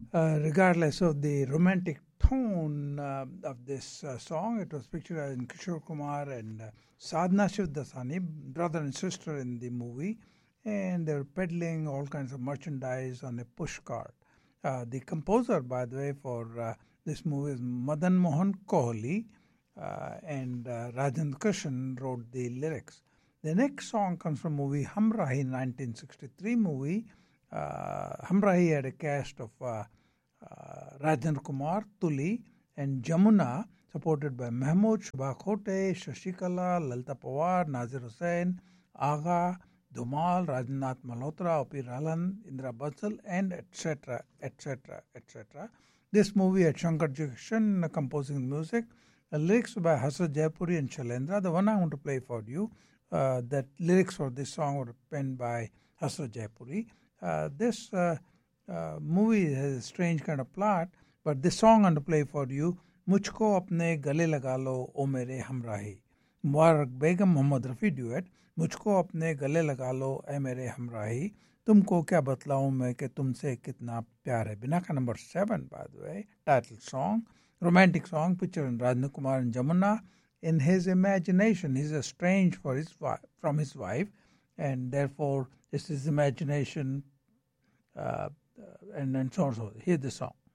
Regardless of the romantic tone of this song, it was pictured in Kishore Kumar and Sadhna Shivdasani, brother and sister in the movie, and they were peddling all kinds of merchandise on a push cart. The composer, by the way, for this movie is Madan Mohan Kohli, and Rajendra Krishan wrote the lyrics. The next song comes from movie Hamrahi, 1963 movie. Hamrahi had a cast of Rajendra Kumar, Tuli, and Jamuna, supported by Mahmood, Shubha Khote, Shashikala, Lalita Pawar, Nazir Hussain, Agha, Dhumal, Rajnath Malhotra, O.P. Ralan, Indra Bansal, and etc., etc., etc. This movie had Shankar Jackson composing music. Lyrics by Hasrat Jaipuri and Shalendra. The one I want to play for you, that lyrics for this song were penned by Hasrat Jaipuri. This movie has a strange kind of plot, but this song I want to play for you, Mujhko Apne Gale Laga Lo O Mere Hamrahi. Mubarak Begum Mohammad Rafi duet, Mujhko Apne Gale Laga Lo E Mere Hamrahi. तुमको क्या बतलाऊं मैं कि तुमसे कितना प्यार है. Binaka number 7, by the way, title song, romantic song, pictured Rajendra Kumar and Jamuna. In his imagination, he's estranged from his wife, and therefore it's his imagination, and so on. So hear the song.